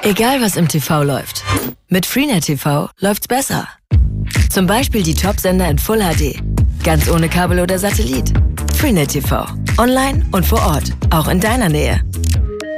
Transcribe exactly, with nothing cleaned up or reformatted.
Egal was im T V läuft, mit Freenet T V läuft's besser. Zum Beispiel die Top-Sender in Full H D, ganz ohne Kabel oder Satellit. Freenet T V, online und vor Ort, auch in deiner Nähe.